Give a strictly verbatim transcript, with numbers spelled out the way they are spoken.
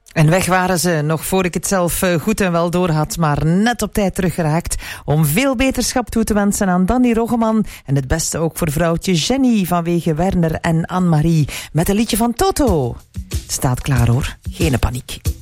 En weg waren ze, nog voor ik het zelf goed en wel door had, maar net op tijd teruggeraakt om veel beterschap toe te wensen aan Danny Roggeman. En het beste ook voor vrouwtje Jenny vanwege Werner en Anne-Marie met een liedje van Toto. Het staat klaar hoor, geen paniek.